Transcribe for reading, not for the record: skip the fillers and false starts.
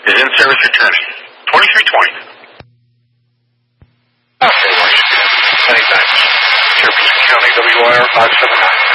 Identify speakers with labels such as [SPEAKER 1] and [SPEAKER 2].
[SPEAKER 1] is in service returning. 2320.
[SPEAKER 2] Okay, Washington. Anytime. Syracuse County, WIR 579.